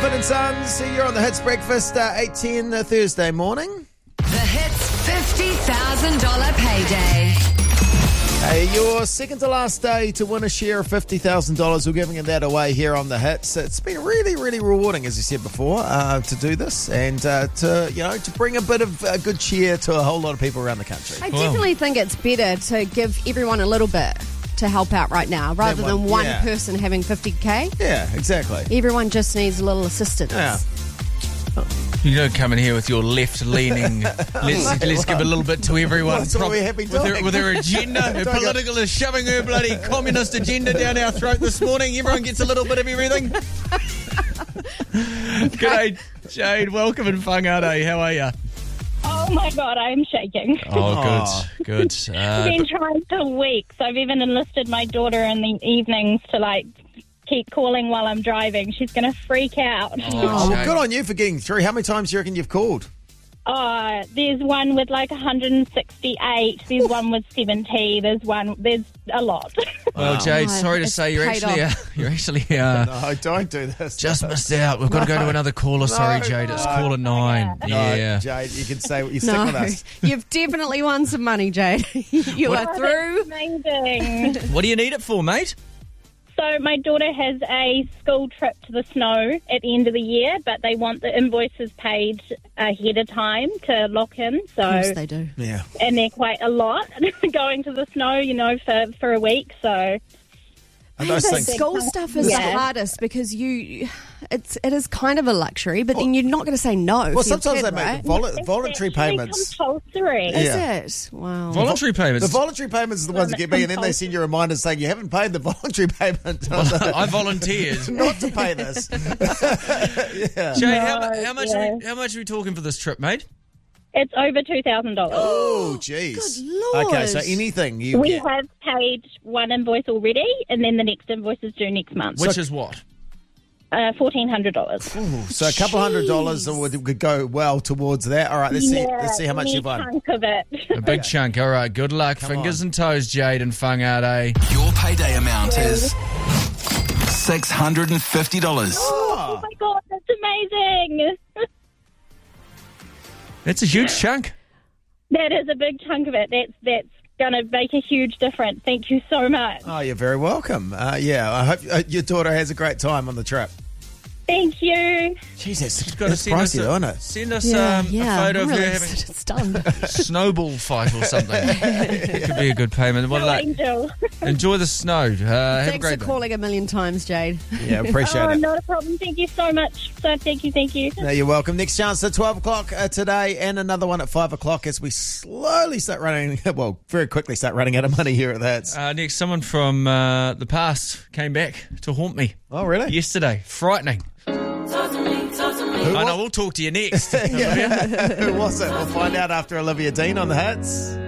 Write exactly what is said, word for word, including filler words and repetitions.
Flynn and Sons, you're on the Hits Breakfast, uh, eight ten uh, Thursday morning. The Hits fifty thousand dollars payday. Hey, your second to last day to win a share of fifty thousand dollars. We're giving that away here on the Hits. It's been really, really rewarding, as you said before, uh, to do this and uh, to, you know, to bring a bit of uh, good cheer to a whole lot of people around the country. I definitely think it's better to give everyone a little bit to help out right now, rather Then one- than one yeah. person having fifty K. Yeah, exactly. Everyone just needs a little assistance. Yeah. You don't come in here with your left-leaning, let's, let's give a little bit to everyone. That's what we have been with her, doing. with her agenda, her Don't go- political is shoving her bloody communist agenda down our throat this morning. Everyone gets a little bit of everything. G'day, Jade. Welcome in Whangarei. How are you? Oh my God, I am shaking. Oh, good, good. Uh, I've been trying for weeks. I've even enlisted my daughter in the evenings to like keep calling while I'm driving. She's going to freak out. Oh, well, Jade. good on you for getting through. How many times do you reckon you've called? Uh, there's one with like one hundred sixty-eight. There's one with seventy. There's one. There's a lot. Well, Jade, Oh, sorry to it's say you're paid actually, uh, off. you're actually uh, No, don't do this. just missed out. We've got to go to another caller. Sorry, Jade. It's no. caller nine. No, Yeah. Jade, you can say what you stick No, with us. you've definitely won some money, Jade. you What- are through. Amazing. What do you need it for, mate? So my daughter has a school trip to the snow at the end of the year, but they want the invoices paid ahead of time to lock in. So, Of course they do. Yeah. and they're quite a lot going to the snow, you know, for, for a week. So. And those But things. school stuff is Yeah. the hardest because you, it's it is kind of a luxury, but then you're not going to say no. Well, for your sometimes kid, they make right? the vol- It's voluntary actually payments. compulsory. Yeah. Is it? Wow. Voluntary payments. The voluntary payments are the ones that get me, and then they send you reminders saying you haven't paid the voluntary payment. I volunteered. Not to pay this. yeah. Jade, how, No, how much yeah. are we, how much are we talking for this trip, mate? It's over two thousand dollars. Oh, jeez. Good Lord. Okay, so anything you We get. have paid one invoice already, and then the next invoice is due next month. Which is what? Uh, fourteen hundred dollars. Ooh, so a couple hundred dollars would, would go well towards that. All right, let's see. Let's see how much you've won. Chunk of it. A big chunk. All right, good luck. Come Fingers on. and toes, Jade and Whangarei. Your payday amount is six hundred fifty dollars. Oh my God, that's amazing! That's a huge chunk. That is a big chunk of it. That's that's going to make a huge difference. Thank you so much. Oh, you're very welcome. Uh, yeah, I hope uh, your daughter has a great time on the trip. Thank you. Jeez, that's, Got to that's send us, pricey, a, isn't it? send us Yeah, um, yeah. a photo I'm of really her having stunned. a snowball fight or something. It could be a good payment. Well, Oh, like, Angel. enjoy the snow. Uh, have a Thanks great for day. calling a million times, Jade. Yeah, appreciate Oh, it. not a problem. Thank you so much. So thank you, thank you. No, you're welcome. Next chance at twelve o'clock uh, today and another one at five o'clock as we slowly start running, well, very quickly start running out of money here at the Hits. Uh, next, someone from uh, the past came back to haunt me Oh, really? yesterday. Frightening. I know, we'll talk to you next. Yeah. Who was it? We'll find out after Olivia Dean on the Hits.